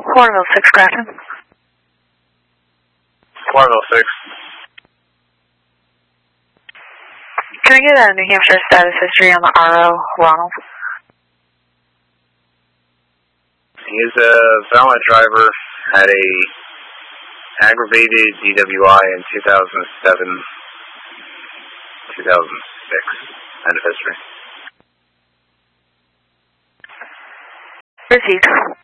Waterville 6, Grafton. Waterville 6. Can I get a New Hampshire status history on the RO, Ronald? He is a valet driver, had a aggravated DWI in 2007, 2006. End of history. Received.